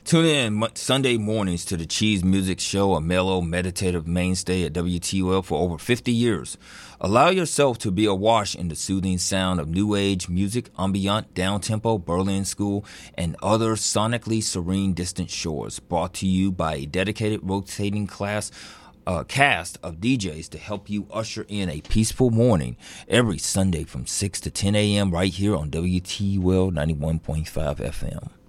Tune in Sunday mornings to the Cheese Music Show, a mellow, meditative mainstay at WTOL for over 50 years. Allow yourself to be awash in the soothing sound of new age music, ambient, down-tempo, Berlin School, and other sonically serene distant shores. Brought to you by a dedicated rotating cast of DJs to help you usher in a peaceful morning every Sunday from 6 to 10 a.m. right here on WTOL 91.5 FM.